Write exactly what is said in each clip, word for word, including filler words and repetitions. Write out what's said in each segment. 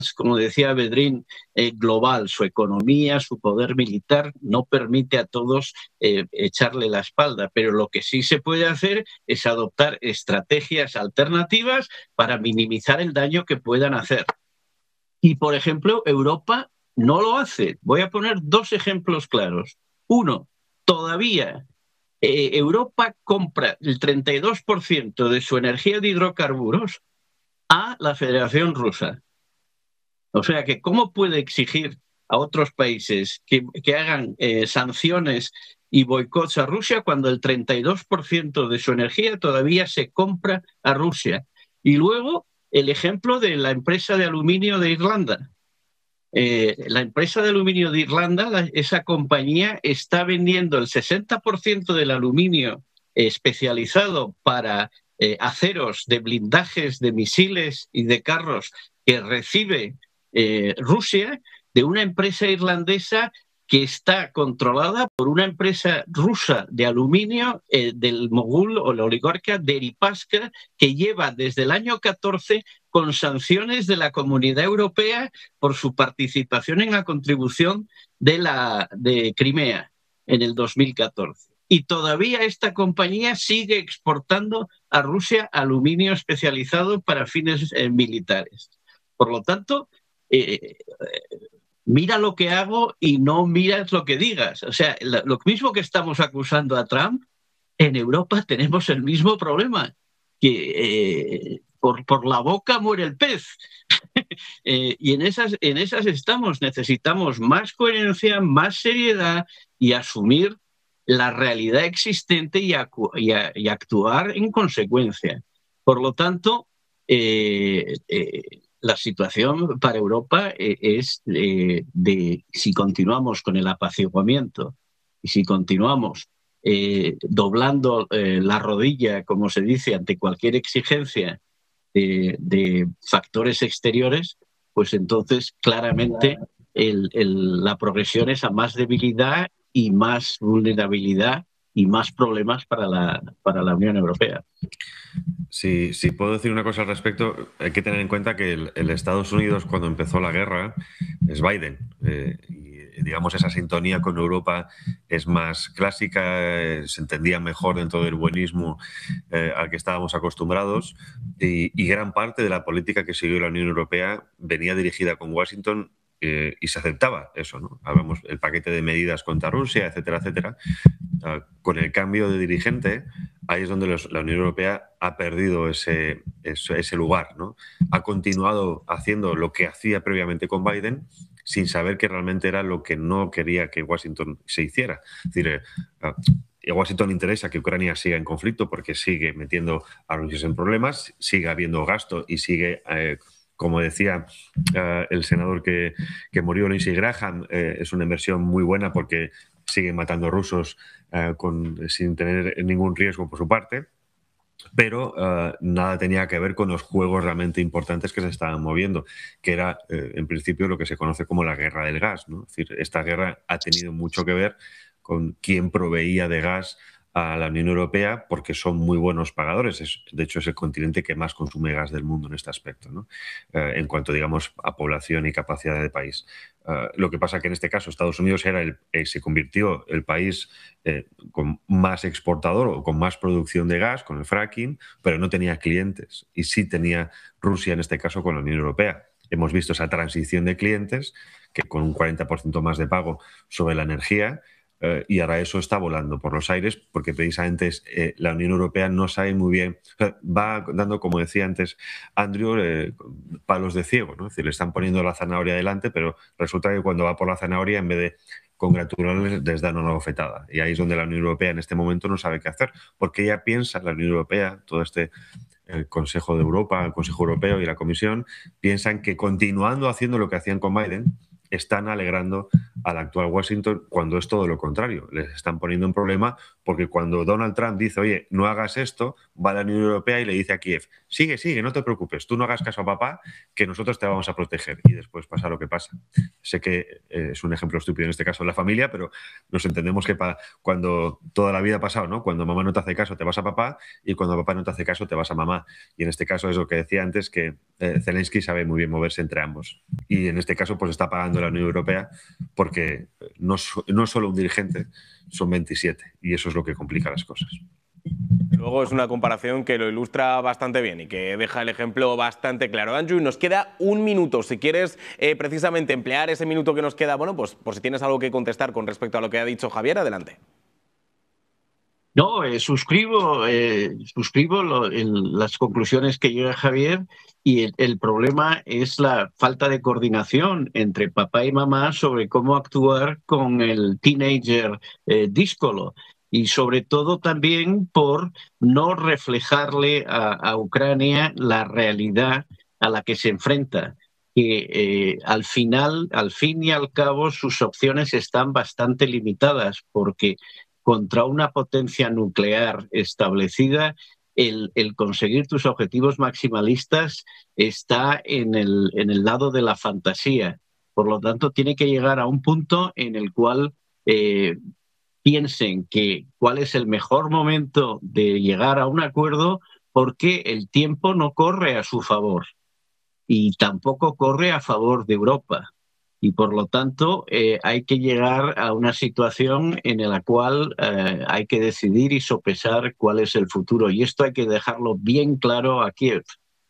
como decía Bedrín, eh, global. Su economía, su poder militar no permite a todos eh, echarle la espalda, pero lo que sí se puede hacer es adoptar estrategias alternativas para minimizar el daño que puedan hacer. Y, por ejemplo, Europa no lo hace. Voy a poner dos ejemplos claros. Uno, todavía eh, Europa compra el treinta y dos por ciento de su energía de hidrocarburos a la Federación Rusa. O sea que, ¿cómo puede exigir a otros países que, que hagan eh, sanciones y boicots a Rusia cuando el treinta y dos por ciento de su energía todavía se compra a Rusia? Y luego el ejemplo de la empresa de aluminio de Irlanda. Eh, la empresa de aluminio de Irlanda, la, esa compañía está vendiendo el sesenta por ciento del aluminio especializado para eh, aceros de blindajes, de misiles y de carros que recibe eh, Rusia, de una empresa irlandesa que está controlada por una empresa rusa de aluminio eh, del mogul o la oligarca Deripaska, que lleva desde el año catorce con sanciones de la Comunidad Europea por su participación en la contribución de, la, de Crimea en el dos mil catorce. Y todavía esta compañía sigue exportando a Rusia aluminio especializado para fines eh, militares. Por lo tanto, eh, mira lo que hago y no miras lo que digas. O sea, lo mismo que estamos acusando a Trump, en Europa tenemos el mismo problema, que eh, por, por la boca muere el pez. eh, y en esas, en esas estamos. Necesitamos más coherencia, más seriedad y asumir la realidad existente y, acu y, a, y actuar en consecuencia. Por lo tanto, eh, eh, la situación para Europa eh, es eh, de si continuamos con el apaciguamiento y si continuamos eh, doblando eh, la rodilla, como se dice, ante cualquier exigencia de, de factores exteriores, pues entonces claramente el, el, la progresión es a más debilidad y más vulnerabilidad y más problemas para la, para la Unión Europea. Sí, sí, puedo decir una cosa al respecto. Hay que tener en cuenta que el, el Estados Unidos, cuando empezó la guerra, es Biden. Eh, y, digamos, esa sintonía con Europa es más clásica, eh, se entendía mejor dentro del buenismo eh, al que estábamos acostumbrados. Y, y gran parte de la política que siguió la Unión Europea venía dirigida con Washington eh, y se aceptaba eso, ¿no? Hablamos el paquete de medidas contra Rusia, etcétera, etcétera. Uh, con el cambio de dirigente, ahí es donde los, la Unión Europea ha perdido ese, ese, ese lugar, ¿no? Ha continuado haciendo lo que hacía previamente con Biden sin saber que realmente era lo que no quería que Washington se hiciera. Es decir, uh, a Washington le interesa que Ucrania siga en conflicto porque sigue metiendo a Rusia en problemas, sigue habiendo gasto y sigue... Eh, como decía uh, el senador que, que murió, Lindsey Graham, eh, es una inversión muy buena porque siguen matando rusos uh, con, sin tener ningún riesgo por su parte, pero uh, nada tenía que ver con los juegos realmente importantes que se estaban moviendo, que era, eh, en principio, lo que se conoce como la guerra del gas, ¿no? Es decir, esta guerra ha tenido mucho que ver con quién proveía de gas a la Unión Europea, porque son muy buenos pagadores. Es, de hecho, es el continente que más consume gas del mundo en este aspecto, ¿no? Eh, en cuanto, digamos, a población y capacidad de país. Uh, lo que pasa que en este caso Estados Unidos era el, eh, se convirtió el país eh, con más exportador o con más producción de gas, con el fracking, pero no tenía clientes. Y sí tenía Rusia, en este caso, con la Unión Europea. Hemos visto esa transición de clientes, que con un cuarenta por ciento más de pago sobre la energía, Uh, y ahora eso está volando por los aires porque precisamente es, eh, la Unión Europea no sabe muy bien, o sea, va dando, como decía antes Andrew, eh, palos de ciego, ¿no? Es decir, le están poniendo la zanahoria delante, pero resulta que cuando va por la zanahoria, en vez de congratularles, les dan una bofetada. Y ahí es donde la Unión Europea en este momento no sabe qué hacer, porque ella piensa, la Unión Europea, todo este el Consejo de Europa, el Consejo Europeo y la Comisión, piensan que continuando haciendo lo que hacían con Biden, están alegrando al actual Washington cuando es todo lo contrario. Les están poniendo un problema porque cuando Donald Trump dice, oye, no hagas esto, va a la Unión Europea y le dice a Kiev, sigue, sigue, no te preocupes, tú no hagas caso a papá, que nosotros te vamos a proteger. Y después pasa lo que pasa. Sé que eh, es un ejemplo estúpido en este caso de la familia, pero nos entendemos que pa cuando toda la vida ha pasado, ¿no? Cuando mamá no te hace caso, te vas a papá, y cuando papá no te hace caso, te vas a mamá. Y en este caso es lo que decía antes, que eh, Zelensky sabe muy bien moverse entre ambos. Y en este caso, pues está pagando la Unión Europea porque no, no es solo un dirigente, son veintisiete. Y eso es lo que complica las cosas. Luego es una comparación que lo ilustra bastante bien y que deja el ejemplo bastante claro. Andrew, nos queda un minuto. Si quieres eh, precisamente emplear ese minuto que nos queda, bueno, pues por si tienes algo que contestar con respecto a lo que ha dicho Javier, adelante. No, eh, suscribo, eh, suscribo lo, el, las conclusiones que llega Javier, y el, el problema es la falta de coordinación entre papá y mamá sobre cómo actuar con el teenager eh, díscolo, y sobre todo también por no reflejarle a, a Ucrania la realidad a la que se enfrenta, que eh, al final, al fin y al cabo, sus opciones están bastante limitadas, porque contra una potencia nuclear establecida, el, el conseguir tus objetivos maximalistas está en el, en el lado de la fantasía. Por lo tanto, tiene que llegar a un punto en el cual eh, piensen que cuál es el mejor momento de llegar a un acuerdo, porque el tiempo no corre a su favor y tampoco corre a favor de Europa. Y por lo tanto eh, hay que llegar a una situación en la cual eh, hay que decidir y sopesar cuál es el futuro. Y esto hay que dejarlo bien claro a Kiev.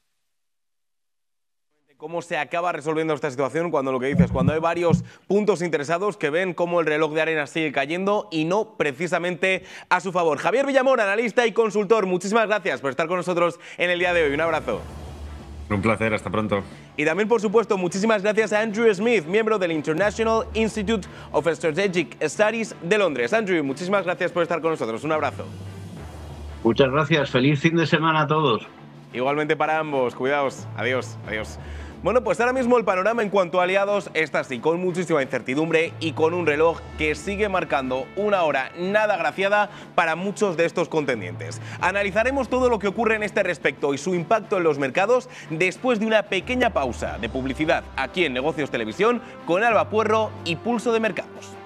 ¿Cómo se acaba resolviendo esta situación cuando lo que dices, cuando hay varios puntos interesados que ven cómo el reloj de arena sigue cayendo y no precisamente a su favor? Javier Villamor, analista y consultor, muchísimas gracias por estar con nosotros en el día de hoy. Un abrazo. Un placer, hasta pronto. Y también, por supuesto, muchísimas gracias a Andrew Smith, miembro del International Institute of Strategic Studies de Londres. Andrew, muchísimas gracias por estar con nosotros. Un abrazo. Muchas gracias. Feliz fin de semana a todos. Igualmente para ambos. Cuidaos. Adiós. Adiós. Bueno, pues ahora mismo el panorama en cuanto a aliados está así, con muchísima incertidumbre y con un reloj que sigue marcando una hora nada agraciada para muchos de estos contendientes. Analizaremos todo lo que ocurre en este respecto y su impacto en los mercados después de una pequeña pausa de publicidad aquí en Negocios Televisión con Alba Puerro y Pulso de Mercados.